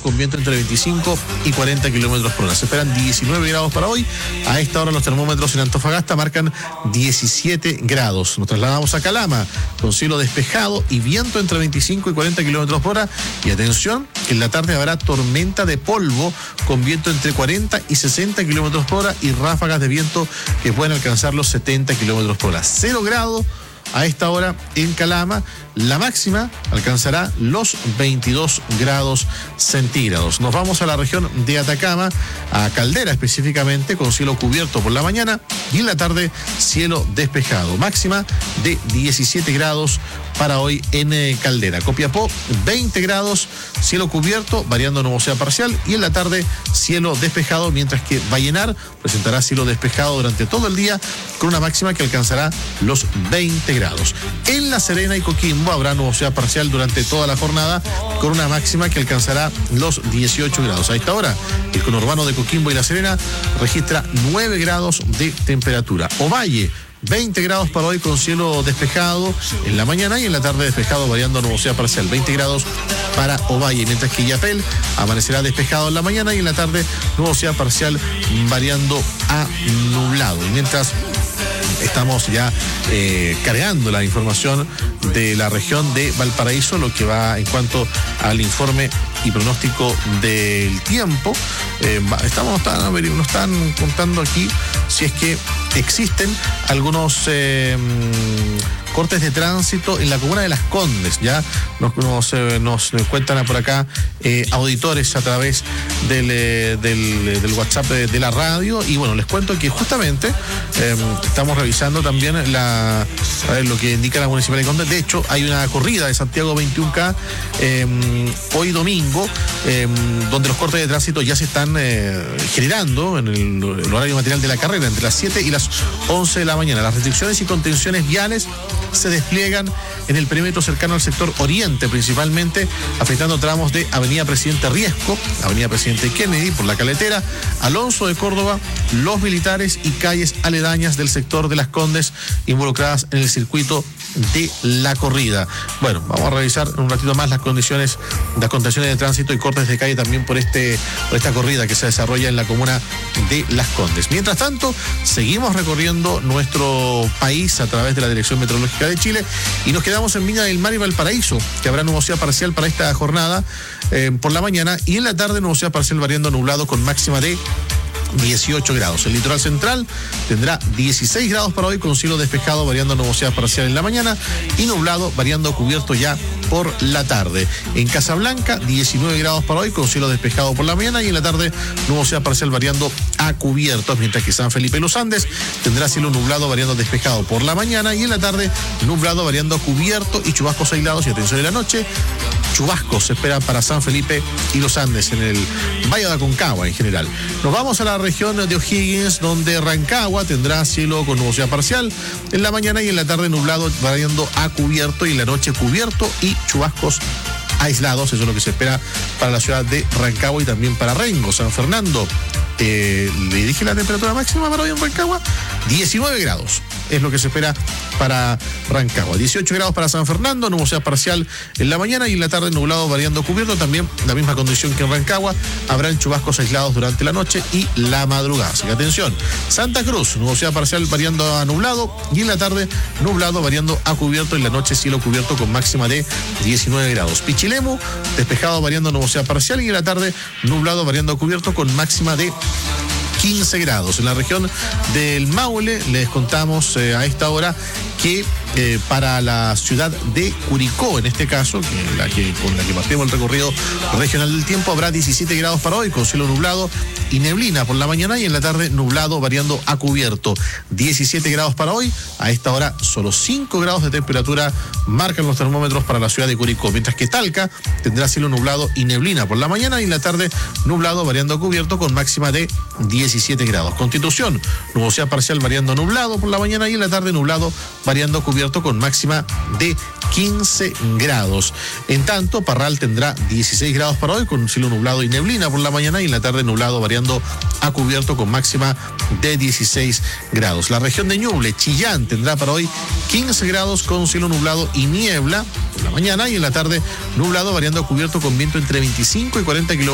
con viento entre 25 y 40 kilómetros por hora. Se esperan 19 grados para hoy. A esta hora los termómetros en Antofagasta marcan 17 grados. Nos trasladamos a Calama con cielo despejado y viento entre 25 y 40 kilómetros por hora. Y atención, que en la tarde habrá tormenta de polvo con viento entre 40 y 60 kilómetros por hora y ráfagas de viento que pueden alcanzar los 70 kilómetros por hora. 0 grados a esta hora en Calama. La máxima alcanzará los 22 grados centígrados. Nos vamos a la región de Atacama, a Caldera específicamente, con cielo cubierto por la mañana y en la tarde cielo despejado. Máxima de 17 grados para hoy en Caldera. Copiapó, 20 grados, cielo cubierto, variando nubosidad parcial y en la tarde cielo despejado, mientras que Vallenar presentará cielo despejado durante todo el día con una máxima que alcanzará los 20 grados. En La Serena y Coquimbo habrá nubosidad parcial durante toda la jornada con una máxima que alcanzará los 18 grados. A esta hora, el conurbano de Coquimbo y La Serena registra 9 grados de temperatura. Ovalle, 20 grados para hoy con cielo despejado en la mañana y en la tarde despejado variando nubosidad parcial. 20 grados para Ovalle, mientras que Illapel amanecerá despejado en la mañana y en la tarde nubosidad parcial variando a nublado. Y mientras estamos ya cargando la información de la región de Valparaíso, lo que va en cuanto al informe y pronóstico del tiempo. Nos están contando aquí si es que existen algunos cortes de tránsito en la comuna de Las Condes. Ya nos cuentan por acá auditores a través del WhatsApp de la radio. Y bueno, les cuento que justamente estamos revisando también lo que indica la Municipalidad de Condes. De hecho, hay una corrida de Santiago 21K hoy domingo, donde los cortes de tránsito ya se están generando en el horario material de la carrera, entre las 7 y las 11 de la mañana. Las restricciones y contenciones viales se despliegan en el perímetro cercano al sector oriente, principalmente afectando tramos de Avenida Presidente Riesco, Avenida Presidente Kennedy, por la Caletera, Alonso de Córdoba, Los Militares y calles aledañas del sector de Las Condes involucradas en el circuito de la corrida. Bueno, vamos a revisar un ratito más las condiciones, las contenciones de tránsito y cortes de calle también por esta corrida que se desarrolla en la comuna de Las Condes. Mientras tanto, seguimos recorriendo nuestro país a través de la Dirección Meteorológica de Chile y nos quedamos en Viña del Mar y Valparaíso, que habrá nubosidad parcial para esta jornada por la mañana y en la tarde nubosidad parcial variando nublado con máxima de 18 grados. El litoral central tendrá 16 grados para hoy con cielo despejado variando nubosidad parcial en la mañana y nublado variando cubierto ya por la tarde. En Casablanca 19 grados para hoy con cielo despejado por la mañana y en la tarde nubosidad parcial variando a cubierto, mientras que San Felipe y Los Andes tendrá cielo nublado variando despejado por la mañana y en la tarde nublado variando a cubierto y chubascos aislados. Y atención, en la noche chubascos se esperan para San Felipe y Los Andes en el Valle de Aconcagua en general. Nos vamos a la región de O'Higgins, donde Rancagua tendrá cielo con nubosidad parcial en la mañana y en la tarde nublado variando a cubierto y en la noche cubierto y chubascos aislados. Eso es lo que se espera para la ciudad de Rancagua y también para Rengo. San Fernando, le dije la temperatura máxima para hoy en Rancagua, 19 grados. Es lo que se espera para Rancagua. 18 grados para San Fernando, nubosidad parcial en la mañana y en la tarde nublado variando cubierto. También la misma condición que en Rancagua. Habrán chubascos aislados durante la noche y la madrugada. Así que atención. Santa Cruz, nubosidad parcial variando a nublado y en la tarde nublado variando a cubierto. En la noche cielo cubierto con máxima de 19 grados. Pichilemu, despejado variando nubosidad parcial y en la tarde nublado variando a cubierto con máxima de 15 grados. En la región del Maule les contamos a esta hora que para la ciudad de Curicó, en este caso, con la que partimos el recorrido regional del tiempo, habrá 17 grados para hoy con cielo nublado y neblina por la mañana y en la tarde nublado variando a cubierto. 17 grados para hoy. A esta hora solo 5 grados de temperatura marcan los termómetros para la ciudad de Curicó, mientras que Talca tendrá cielo nublado y neblina por la mañana y en la tarde nublado variando a cubierto con máxima de 17 grados. Constitución, nubosidad parcial variando a nublado por la mañana y en la tarde nublado variando a cubierto con máxima de 15 grados. En tanto, Parral tendrá 16 grados para hoy con cielo nublado y neblina por la mañana y en la tarde nublado variando a cubierto con máxima de 16 grados. La región de Ñuble, Chillán, tendrá para hoy 15 grados con cielo nublado y niebla por la mañana y en la tarde nublado variando a cubierto con viento entre 25 y 40 kilómetros